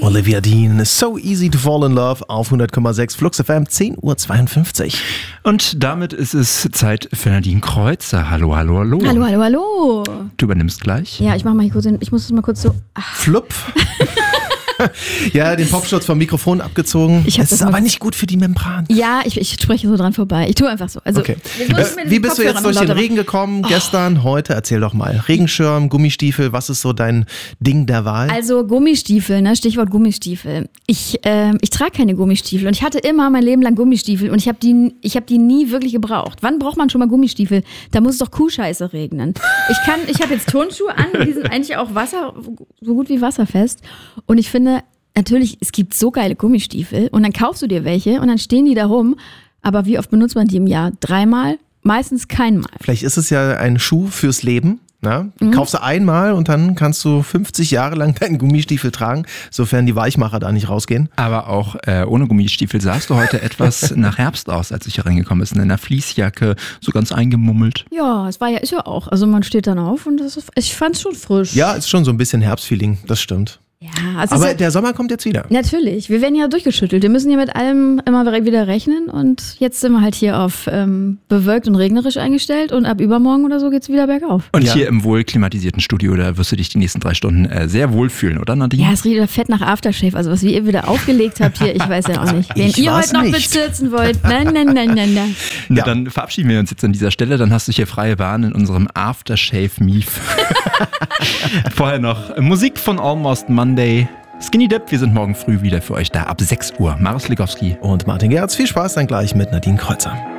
Olivia Dean, So Easy to Fall in Love auf 100,6 Flux FM, 10:52 Uhr. Und damit ist es Zeit für Nadine Kreuzer. Hallo, hallo, hallo. Hallo, hallo, hallo. Du übernimmst gleich. Ja, ich mach mal hier kurz ich muss das mal kurz so. Flupp. Ja, den Popschutz vom Mikrofon abgezogen. Das ist aber nicht gut für die Membran. Ja, ich spreche so dran vorbei. Ich tue einfach so. Also, okay. Wie bist du jetzt durch den Regen gekommen? Gestern, heute? Erzähl doch mal. Regenschirm, Gummistiefel, was ist so dein Ding der Wahl? Also Gummistiefel, ne? Stichwort Gummistiefel. Ich trage keine Gummistiefel und ich hatte immer mein Leben lang Gummistiefel und ich habe die nie wirklich gebraucht. Wann braucht man schon mal Gummistiefel? Da muss es doch Kuhscheiße regnen. Ich habe jetzt Turnschuhe an, die sind eigentlich auch so gut wie wasserfest. Und ich finde, natürlich, es gibt so geile Gummistiefel und dann kaufst du dir welche und dann stehen die da rum. Aber wie oft benutzt man die im Jahr? 3-mal? Meistens keinmal. Vielleicht ist es ja ein Schuh fürs Leben. Na? Kaufst du einmal und dann kannst du 50 Jahre lang deinen Gummistiefel tragen, sofern die Weichmacher da nicht rausgehen. Aber auch ohne Gummistiefel sahst du heute etwas nach Herbst aus, als ich hier reingekommen bin. In einer Fließjacke, so ganz eingemummelt. Ja, ist ja auch. Also man steht dann auf und ich fand's schon frisch. Ja, ist schon so ein bisschen Herbstfeeling, das stimmt. Ja, also aber der Sommer kommt jetzt wieder. Natürlich, wir werden ja durchgeschüttelt. Wir müssen ja mit allem immer wieder rechnen und jetzt sind wir halt hier auf bewölkt und regnerisch eingestellt und ab übermorgen oder so geht's wieder bergauf. Und hier im wohl klimatisierten Studio, da wirst du dich die nächsten 3 Stunden sehr wohlfühlen, oder Nadine? Ja, es riecht wieder fett nach Aftershave. Also was ihr wieder aufgelegt habt hier, ich weiß ja auch nicht. Wenn ihr heute noch bezirzen wollt, nein. Ja. Dann verabschieden wir uns jetzt an dieser Stelle, dann hast du hier freie Bahn in unserem Aftershave-Mief. Vorher noch Musik von Almost Monday. Skinny Depp, wir sind morgen früh wieder für euch da ab 6 Uhr. Marius Likowski und Martin Gerz. Viel Spaß dann gleich mit Nadine Kreuzer.